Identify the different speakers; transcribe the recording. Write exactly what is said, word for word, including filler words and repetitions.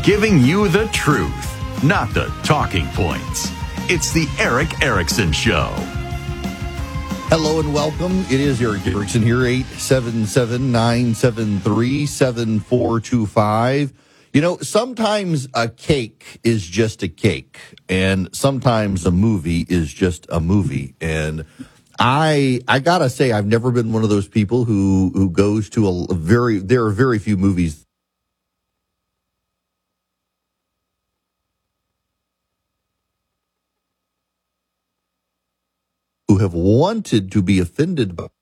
Speaker 1: giving you the truth, not the talking points. It's the Erick Erickson Show.
Speaker 2: Hello and welcome. It is Erick Erickson here, eight seven seven, nine seven three, seven four two five. You know, sometimes a cake is just a cake, and sometimes a movie is just a movie. And I I gotta say, I've never been one of those people who, who goes to a very, there are very few movies who have wanted to be offended by